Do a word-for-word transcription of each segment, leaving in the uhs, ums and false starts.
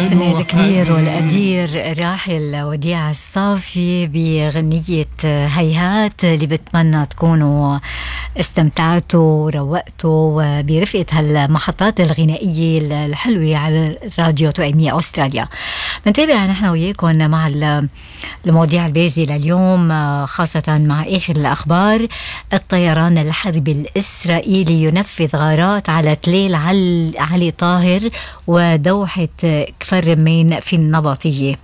الفنان الكبير والقدير الراحل وديع الصافي بغنية هيهات اللي بتمنى تكونوا استمتعتوا وروقتوا برفقة هالمحطات الغنائية الحلوة على راديو توأمية أستراليا. بنتابع نحن وياكم مع المواضيع البارزة لليوم، خاصة مع آخر الأخبار. الطيران الحربي الإسرائيلي ينفذ غارات على تليل علي طاهر ودوحة كفر رمين في النبطية.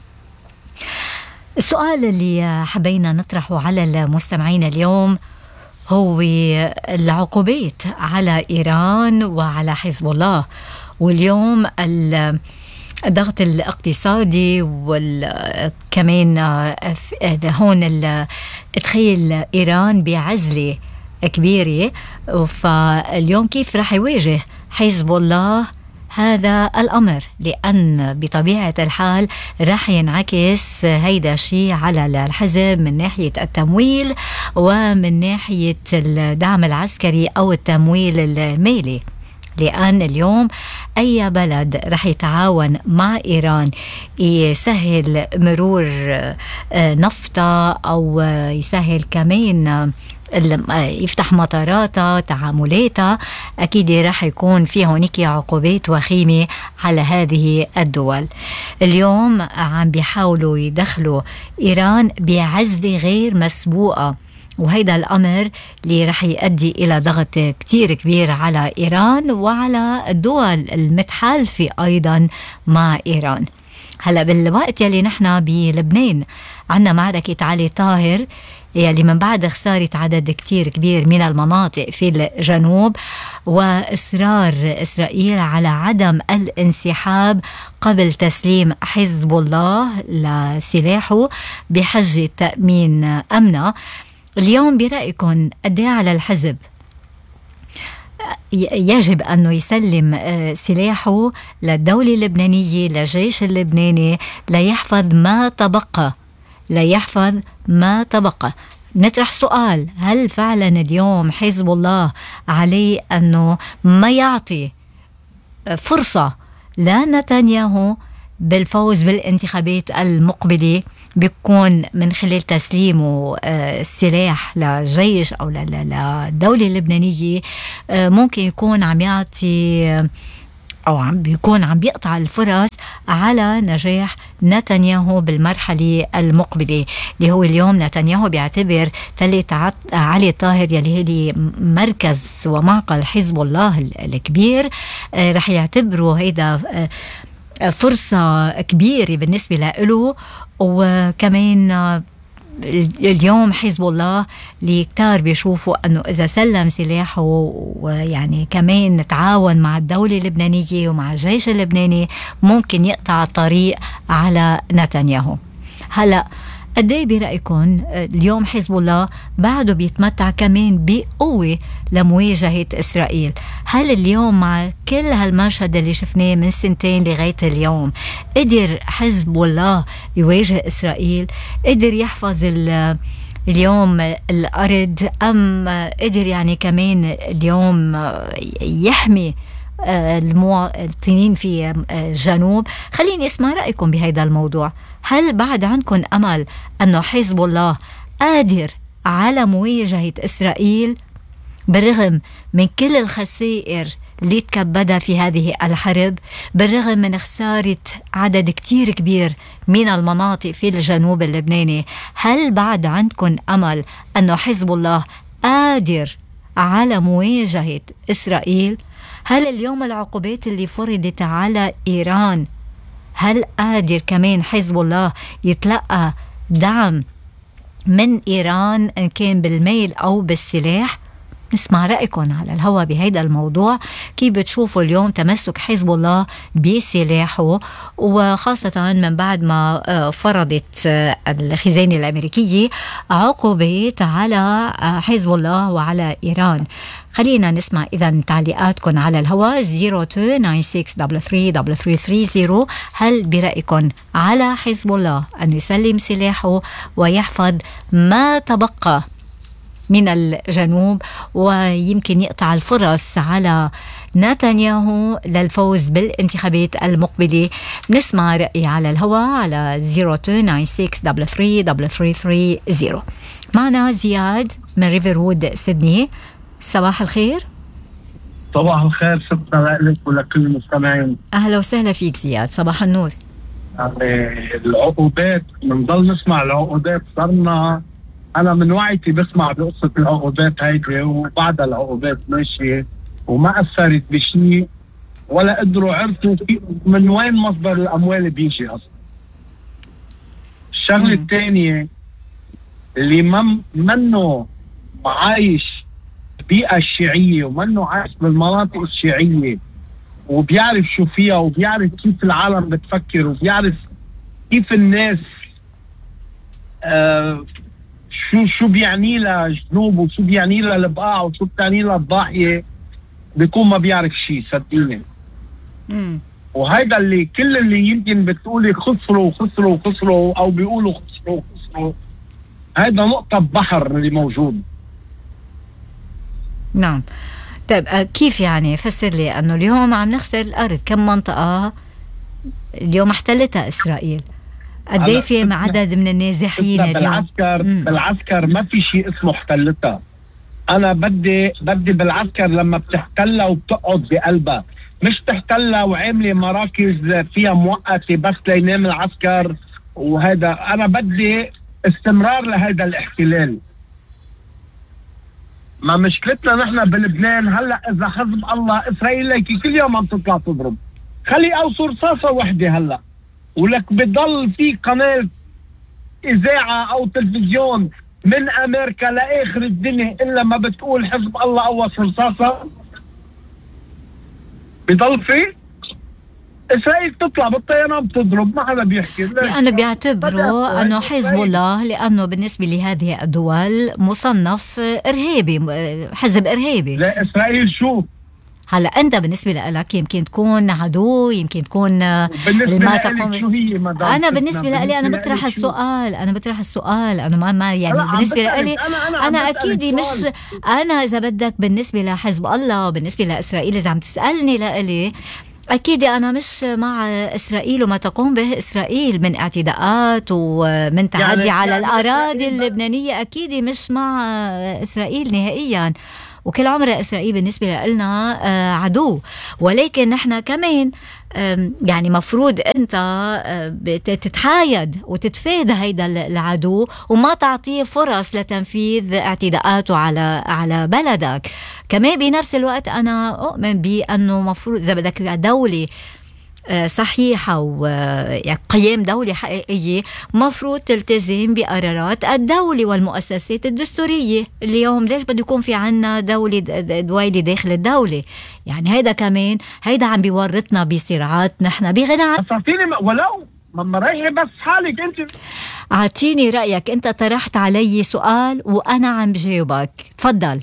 السؤال اللي حبينا نطرحه على المستمعين اليوم هو العقوبات على إيران وعلى حزب الله، واليوم الضغط الاقتصادي وكمان هون تخيل إيران بعزلة كبيرة، فاليوم كيف رح يواجه حزب الله هذا الأمر؟ لأن بطبيعة الحال رح ينعكس هيدا الشيء على الحزب من ناحية التمويل ومن ناحية الدعم العسكري أو التمويل المالي، لأن اليوم أي بلد رح يتعاون مع إيران يسهل مرور نفطة أو يسهل كمان يفتح مطاراتها تعاملاتها، أكيد رح يكون في هونيك عقوبات وخيمة على هذه الدول. اليوم عم بيحاولوا يدخلوا إيران بعزلة غير مسبوقة، وهيدا الأمر اللي رح يؤدي إلى ضغط كتير كبير على إيران وعلى الدول المتحالفة أيضا مع إيران. هلأ بالوقت يلي نحن بلبنان عنا معركة علي طاهر يلي من بعد خسارة عدد كتير كبير من المناطق في الجنوب، وإصرار إسرائيل على عدم الانسحاب قبل تسليم حزب الله لسلاحه بحجة تأمين أمنه. اليوم برأيكم قديه على الحزب يجب أنه يسلم سلاحه للدولة اللبنانية للجيش اللبناني ليحفظ ما تبقى ليحفظ ما تبقى؟ نطرح سؤال: هل فعلا اليوم حزب الله عليه أنه ما يعطي فرصة لنتنياهو بالفوز بالانتخابات المقبلة بيكون من خلال تسليمه السلاح للجيش أو للدولة اللبنانية؟ ممكن يكون عم يعطي أو عم بيكون عم بيقطع الفرص على نجاح نتنياهو بالمرحلة المقبلة، اللي هو اليوم نتنياهو بيعتبر تلة علي طاهر يلي هي مركز ومعقل حزب الله الكبير، رح يعتبروا هيدا فرصة كبيرة بالنسبة له. وكمان اليوم حزب الله اللي كتار بيشوفوا أنه إذا سلم سلاحه ويعني كمان تعاون مع الدولة اللبنانية ومع الجيش اللبناني ممكن يقطع الطريق على نتنياهو. هلأ قديه برأيكم اليوم حزب الله بعده بيتمتع كمان بقوة لمواجهة إسرائيل؟ هل اليوم مع كل هالمشهد اللي شفناه من سنتين لغاية اليوم قدر حزب الله يواجه إسرائيل؟ قدر يحفظ اليوم الأرض أم قدر يعني كمان اليوم يحمي المواطنين في الجنوب؟ خليني اسمع رأيكم بهذا الموضوع. هل بعد عندكم أمل أنه حزب الله قادر على مواجهة إسرائيل بالرغم من كل الخسائر اللي تكبدها في هذه الحرب، بالرغم من خسارة عدد كتير كبير من المناطق في الجنوب اللبناني؟ هل بعد عندكم أمل أنه حزب الله قادر على مواجهة إسرائيل؟ هل اليوم العقوبات اللي فرضت على إيران هل قادر كمان حزب الله يتلقى دعم من إيران إن كان بالميل أو بالسلاح؟ نسمع رأيكم على الهواء بهيدا الموضوع. كيف بتشوفوا اليوم تمسك حزب الله بسلاحه، وخاصة من بعد ما فرضت الخزانة الأمريكية عقوبات على حزب الله وعلى إيران؟ خلينا نسمع إذا تعليقاتكم على الهواء صفر اثنين تسعة ستة ثلاثة ثلاثة ثلاثة ثلاثة صفر. هل برأيكم على حزب الله أن يسلم سلاحه ويحفظ ما تبقى من الجنوب ويمكن يقطع الفرص على نتنياهو للفوز بالانتخابات المقبلة؟ نسمع رأي على الهواء على صفر اثنين تسعة ستة ثلاثة ثلاثة ثلاثة ثلاثة صفر. معنا زياد من ريفر وود سيدني. صباح الخير. صباح الخير، شكرا لك ولكل المستمعين. أهلا وسهلا فيك زياد، صباح النور. يعني العقوبات بنضل نسمع العقوبات، صرنا أنا من وعيتي بسمع بقصة العقوبات هيدي، وبعد العقوبات ماشية وما أثرت بشيء ولا قدروا عرفوا من وين مصدر الأموال بيجي أصلا. الشغلة الثانية اللي من منه عايش بيئة الشيعية ومنه عايش بالمناطق الشيعية وبيعرف شو فيها وبيعرف كيف العالم بتفكر وبيعرف كيف الناس آه شو شو بيعني لها جنوب وشو بيعني لها البقاع وشو بتعني لها الضاحية، بيكون ما بيعرف شيء صدقيني. وهيدا اللي كل اللي يمكن بتقولي خسروا خسروا خسروا او بيقولوا خسروا خسروا، هيدا نقطة بحر اللي موجود. نعم. طيب كيف يعني؟ فسر لي انه اليوم عم نخسر الارض، كم منطقة اليوم احتلتها اسرائيل؟ قد ايه في عدد من النازحين اليوم؟ بالعسكر مم. بالعسكر ما في شيء اسمه احتلتها. انا بدي بدي بالعسكر لما بتحتلها وبتقعد بقلبها، مش تحتلها وعامله مراكز فيها موقته بس لينام العسكر وهذا. انا بدي استمرار لهذا الاحتلال. ما مشكلتنا نحن بلبنان هلا اذا حزب الله اسرائيل لك كل يوم عم تطلع تضرب، خلي اوصل رصاصه وحده هلا ولك بضل في قناه اذاعه او تلفزيون من امريكا لاخر الدنيا الا ما بتقول حزب الله اوصل رصاصه، بضل في اسرائيل تطلع بالطيران بتضرب، ما حدا بيحكي. انا بيعتبروا انه حزب الله لانه بالنسبه لهذه الدول مصنف ارهابي، حزب ارهابي. لا اسرائيل شو هلا انت بالنسبه لك يمكن تكون عدو، يمكن تكون بالنسبه لك شو هي مدام؟ انا بالنسبه لي انا بطرح السؤال انا بطرح السؤال انا ما, ما يعني بالنسبه لي انا, أنا, أنا اكيد مش انا اذا بدك بالنسبه لحزب الله وبالنسبه لاسرائيل اذا عم تسالني لإلي أكيد أنا مش مع إسرائيل وما تقوم به إسرائيل من اعتداءات ومن تعدي يعني على يعني الأراضي اللبنانية، أكيد مش مع إسرائيل نهائيا، وكل عمر إسرائيل بالنسبة لنا عدو. ولكن نحن كمان يعني مفروض أنت تتحايد وتتفادى هيدا العدو وما تعطيه فرص لتنفيذ اعتداءاته على على بلدك. كمان بنفس الوقت أنا أؤمن بأنه مفروض إذا بدك دولة صحيحة وقيام دولة حقيقية مفروض تلتزم بقرارات الدولة والمؤسسات الدستورية. اليوم ليش بده يكون في عنا دولة دويلة داخل الدولة؟ يعني هيدا كمان هيدا عم بيورطنا بصراعات نحن بغنى عن ولو ما رايحة بس حالك انت. اعطيني رأيك، انت طرحت علي سؤال وانا عم بجاوبك، تفضل.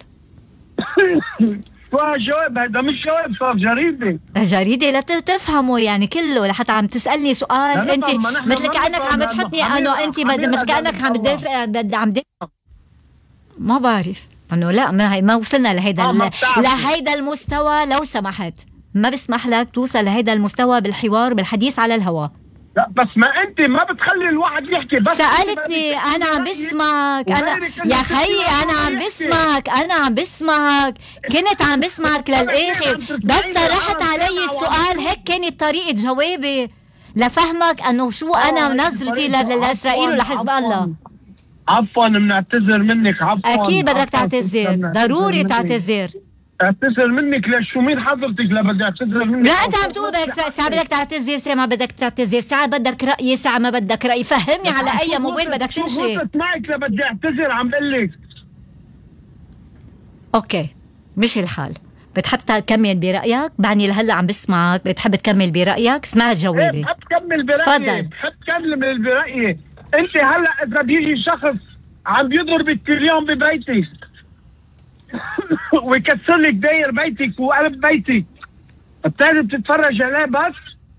شو جواب؟ هذا مش جواب، صار جريدة جريدة لا تفهموا يعني كله لحتى عم تسألني سؤال انت مثل كأنك عم بتحطني انه انت مثل كأنك عم تدافع عم ما بعرف انه لا ما, ما وصلنا لهيدا آه لهيدا المستوى. لو سمحت ما بسمح لك توصل لهيدا المستوى بالحوار بالحديث على الهواء. لا بس ما انت ما بتخلي الواحد يحكي. بس سألتني انا عم بسمعك انا يا خيي انا عم بسمعك انا عم بسمعك كنت عم بسمعك للاخر بس طرحت علي السؤال هيك كانت طريقة جوابي لفهمك انه شو انا نظرتي لاسرائيل ولحزب الله. عفوا بنعتذر منك. عفوا اكيد بدك تعتذر، ضروري تعتذر. اعتذر منك ليش؟ شو مين حضرتك لا بدي اعتذر منك؟ لا انت عم تقول بدك ساعه بدك تعتذر ساعه ما بدك تعتذر، ساعه بدك راي ساعه ما بدك راي. فهمني على اي موبايل بدك تمشي. شو معك لا بدي اعتذر عم بقول لك. اوكي مش الحال. بتحب تكمل برايك؟ بعني لهلا عم بسمعك. بتحب تكمل برايك؟ سمعت جوابي. بحب تكمل برايي. تفضل. بحب تكمل برايي. انت هلا اذا بيجي شخص عم بيضربك كل يوم ببيتك ويكسر لك داير بيتك وقلب بيتك، بتقدر بتتفرج عليه بس؟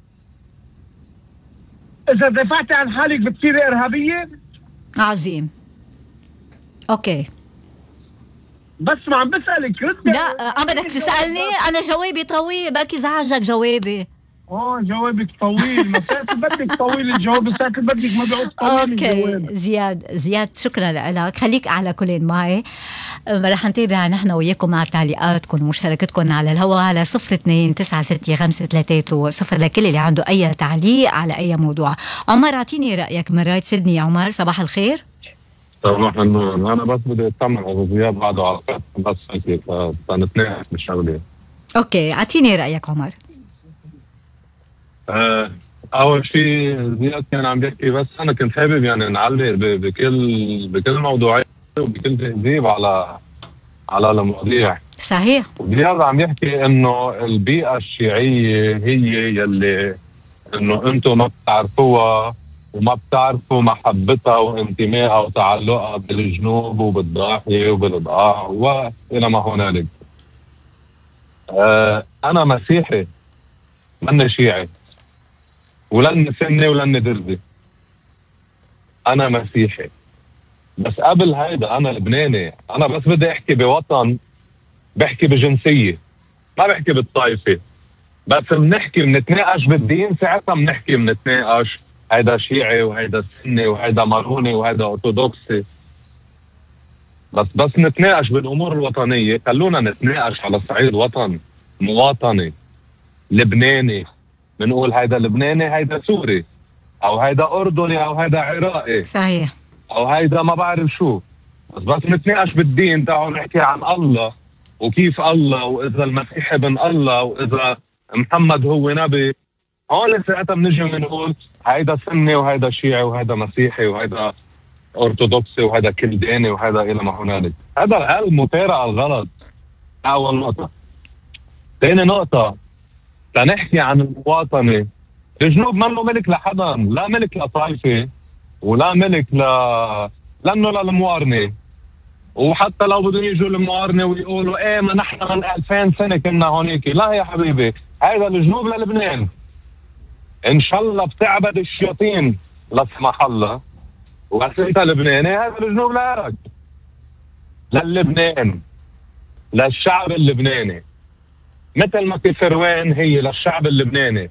إذا دفعتي عن حالك بتصيري إرهابية؟ عظيم. أوكي بس ما عم بسألك رد. لا عم بدك تسألني أنا جوابي طويل بركي زعجك جوابي. اه جوابك طويل. مساء بدك طويل الجواب مساء بدك ما بقعد طويل الجواب. اوكي زياد زياد شكرا لك خليك على كل معي. رح نتابع نحن وياكم مع تعليقاتكم ومشاركتكم على الهواء على صفر اثنين تسعة ستة خمسة ثلاثة صفر لكل اللي عنده أي تعليق على أي موضوع. عمر أعطيني رأيك من رايد سيدني. يا عمر صباح الخير. صباح النور. أنا بس بدي أطمن على زياد بعده على الخط بس هيك فنتناقش بالشغلة. أوكي أعطيني رأيك عمر. أه أول شيء زياد كان عم بيحكي بس أنا كنت حابب يعني نعلق بكل بكل موضوعية وبكل تهذيب على على المواضيع. صحيح. زياد عم يحكي إنه البيئة الشيعية هي يلي إنه أنتم ما بتعرفوها وما بتعرفوا محبتها وانتمائها وتعلقها بالجنوب وبالضاحية وبالضاع وإلى ما هنالك. أه أنا مسيحي من شيعي ولن سني ولن درزي. أنا مسيحي بس قبل هيدا أنا لبناني. أنا بس بدي أحكي بوطن بحكي بجنسية ما بحكي بالطائفة. بس بنحكي بنتناقش بالدين ساعتها بنحكي بنتناقش هيدا شيعي وهيدا سني وهيدا ماروني وهيدا أرثوذكسي. بس بس نتناقش بالأمور الوطنية. خلونا نتناقش على صعيد وطن مواطني لبناني. بنقول هيدا لبناني هيدا سوري او هيدا اردني او هيدا عراقي صحيح او هيدا ما بعرف شو. بس بس نتناقش بالدين تعالوا نحكي عن الله وكيف الله واذا المسيح ابن الله واذا محمد هو نبي. هون ساعتها بنجي بنقول هيدا سني وهيدا شيعي وهيدا مسيحي وهيدا ارثوذكسي وهيدا كلداني وهيدا الى ما هنالك. هذا المفارقه الغلط. اول نقطه. ثاني نقطه تنحكي عن المواطنة. الجنوب منه ملك لحدا. لا ملك لطائفة ولا ملك ل لأنه للموارنة. وحتى لو بدهم يجوا الموارنة ويقولوا ايه ما نحن من ألفين سنة كنا هونيك. لا يا حبيبي هذا الجنوب للبنان. ان شاء الله بتعبد الشياطين لا سمح الله وبس انت لبناني. هذا الجنوب لك للبنان للشعب اللبناني مثل ما كفروان هي للشعب اللبناني.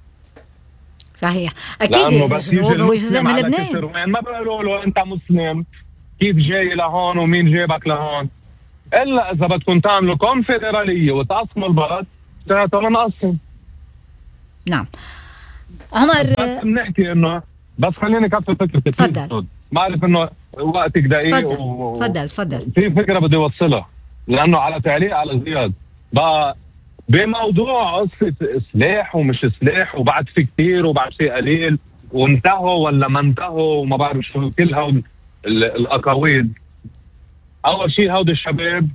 صحيح اكيد الجنوب هو جزء من لبنان. ما بقولوا له انت مسلم كيف جاي لهون ومين جابك لهون الا اذا بدكم تعملوا كونفدراليه وتقسموا البلد ساعتها بنقسم. نعم عمر بس بنحكي انه بس خليني كفي فكرتي. تفضل. ما اعرف انه وقتك دقيق. تفضل تفضل. في فكره بدي اوصلها لانه على تعليق على زياد بقى بموضوع قصة سلاح ومش سلاح وبعد في كتير وبعد في قليل وانتهوا ولا ما انتهوا وما بعرف شو كل هول الأقاويل. أول شيء هود الشباب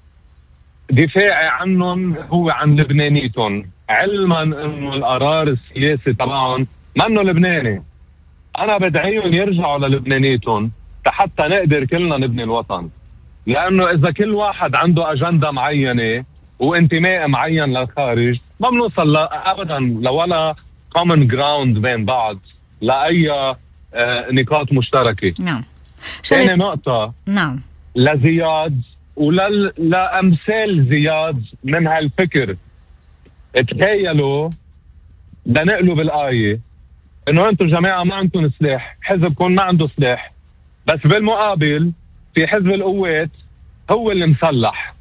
دفاعي عنهم هو عن لبنانيتهم علما انه القرار السياسي طبعا منه لبناني. أنا بدعيهم يرجعوا للبنانيتهم حتى نقدر كلنا نبني الوطن. لأنه إذا كل واحد عنده أجندة معينة وانتماء معين للخارج ما بنوصل ابدا لولا common ground بين بعض لاي آه نقاط مشتركه. نعم. ثاني نقطه نعم لزياد ولل لامثال زياد من هالفكر. تخيلوا لنقلوا بالايه انه انتم جماعه ما عندكم سلاح، حزبكم ما عنده سلاح، بس بالمقابل في حزب القوات هو اللي مسلح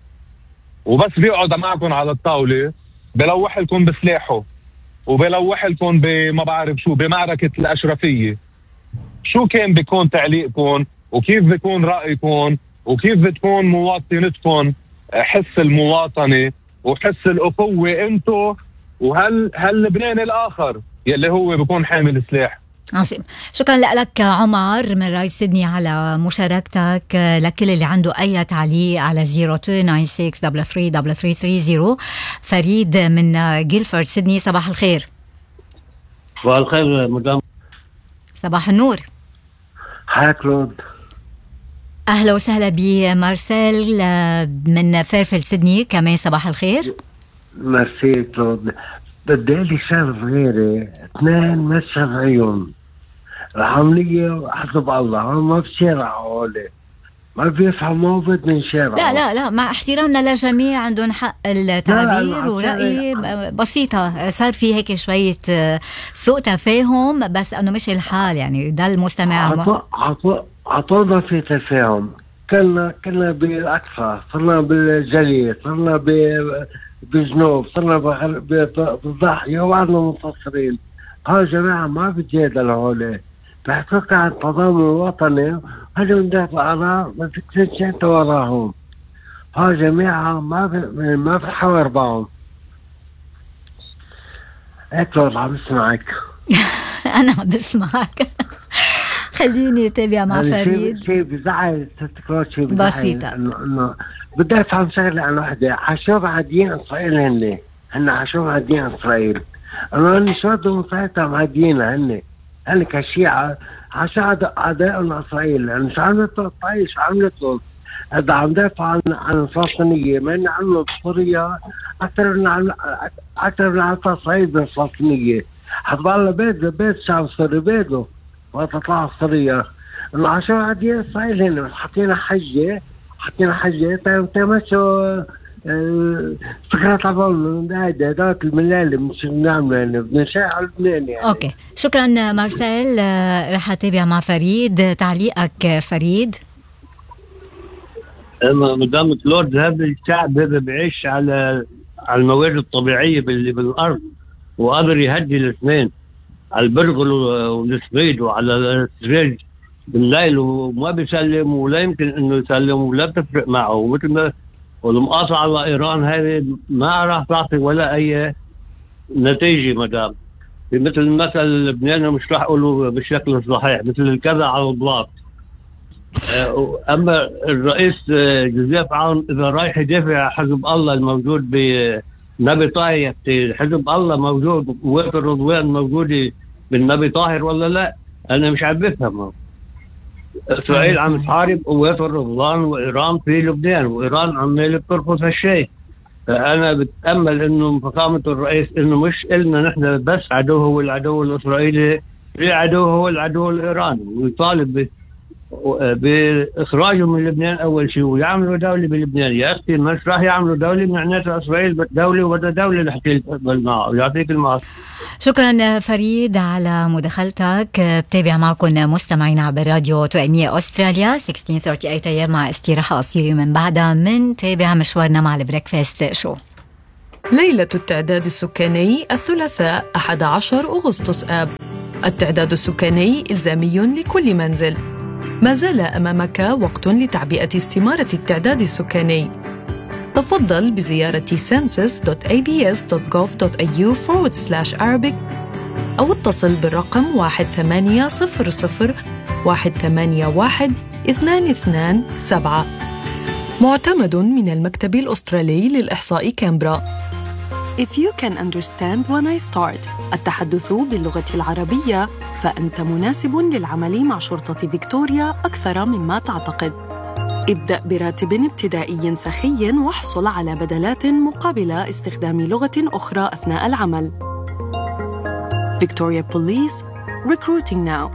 وبس بيقعد معكم على الطاوله بلوح لكم بسلاحه وبلوح لكم بما بعرف شو بمعركه الاشرفيه. شو كان بيكون تعليقكم وكيف بيكون رايكم وكيف بتكون مواطنتكم حس المواطنه وحس الاخوه انتو وهل هل لبنان الاخر يلي هو بيكون حامل سلاح. عظيم. شكرا لك عمر من راي سيدني على مشاركتك. لكل اللي عنده أي تعليق على صفر اثنين تسعة ستة ثلاثة ثلاثة ثلاثة ثلاثة ثلاثين. فريد من جيلفورد سيدني صباح الخير. صباح الخير مدام. صباح النور. حياك كلود. أهلا وسهلا بمارسيل من فيرفيلد سيدني كمان صباح الخير. ميرسي كلود. بدالي شغل صغيرة اثنين مشهد عيون العملية حسب الله ما بصير عقولي ما بيفهموا بدهم شارع. لا لا لا، مع احترامنا لجميع عندهم حق التعبير ورأي بسيطة. صار في هيك شوية سوء تفاهم، بس أنه مش الحال يعني. ده المستمع عطونا في تفاهم. كنا كنا بالأقصى، صرنا بالجليل، صرنا بجنوب، صرنا بالضاحية، وعندنا منتصرين. هاي جماعة ما بتجادل هولي، بحثوك عن التضامن الوطني. هذا مدافع على ما تكتبش انت وراهم. هاي جماعة ما في ما في حوار بعض. هيك لو عم بسمعك. أنا عم بسمعك. خليني اتابع مع فريد. شيء بزعل تذكرات شيء بسيطة. انه انه بدي افهم شغله عن وحده. عشان عاديين اسرائيل هن هن عشان عاديين اسرائيل. انا اني شو بدهم مسيطر عاديين هن هن كشيعة عشان اعدائهم اسرائيل. يعني مش عملت اسرائيل، شو عملت لهم؟ هذا عم دافع عن عن الفلسطينيه، ما إن عملوا بسوريا اكثر من عن اكثر من عن اسرائيل بالفلسطينيه. حطوا على بيت بيت الشعب السوري بيته وتطلع سوريا. انه عشان عادي اسرائيل هنا بس حطينا حجه حطينا حجه طيب تمشوا فكرة طبعا من هذا ذاك الملالي مش بنعمل يعني بنشاع لبنان يعني. اوكي شكرا مارسيل. رح اتابع مع فريد. تعليقك فريد؟ مدام كلود، هذا الشعب هذا بيعيش على على الموارد الطبيعيه اللي بالارض، وقادر يهدي الاثنين على البرغل والسبيد وعلى السريج بالليل، وما بيسلم ولا يمكن انه يسلم ولا بتفرق معه. ومثل ما والمقاطعه على ايران هذه ما راح تعطي ولا اي نتيجه مدام. مثل المثل اللبناني مش راح اقوله بالشكل الصحيح، مثل الكذا على البلاط. اما الرئيس جوزيف عون اذا رايح يدافع حزب الله الموجود بنبي طاهر، حزب الله موجود وقت الرضوان موجوده بالنبي طاهر ولا لا؟ انا مش عم بفهم. اسرائيل عم تحارب قوات الرضوان وايران في لبنان، وايران عماله بترفض هالشيء. فانا بتامل انه فخامه الرئيس انه مش إلنا نحن بس عدو هو العدو الاسرائيلي، في عدو هو العدو الايراني، ويطالب باخراجهم من لبنان اول شيء، ويعملوا دوله بلبنان. يا اختي مش راح يعملوا دوله، معناتها اسرائيل دوله وبدها دوله نحكي تقبل معه. يعطيك العافيه. شكرا فريد على مداخلتك. بتابع معكم مستمعين عبر راديو توأمية أستراليا ستة عشر ثلاثة وثلاثين أيام مع استراحة قصيرة من بعدها من تابع مشوارنا مع البريكفاست شو. ليلة التعداد السكاني الثلاثاء أحد عشر أغسطس آب. التعداد السكاني إلزامي لكل منزل. ما زال أمامك وقت لتعبئة استمارة التعداد السكاني. تفضل بزيارة census دوت a b s دوت gov دوت a u forward slash arabic أو اتصل بالرقم واحد ثمانية صفر صفر واحد ثمانية واحد اثنان اثنان سبعة. معتمد من المكتب الأسترالي للإحصاء كامبرا. If you can understand when I start التحدث باللغة العربية، فأنت مناسب للعمل مع شرطة فيكتوريا أكثر مما تعتقد. ابدأ براتب ابتدائي سخي واحصل على بدلات مقابل استخدام لغة أخرى أثناء العمل. Victoria Police, recruiting now.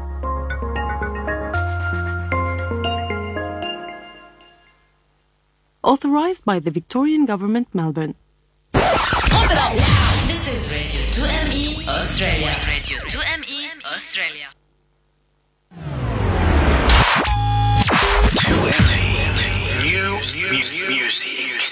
Authorized by the Victorian Government, Melbourne. This is Radio two M E Australia. Radio two M E Australia. two M E New Music.